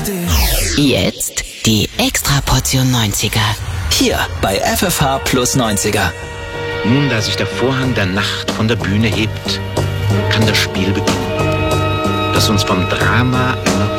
Jetzt die Extraportion 90er. Hier bei FFH plus 90er. Nun, da sich der Vorhang der Nacht von der Bühne hebt, kann das Spiel beginnen, das uns vom Drama einer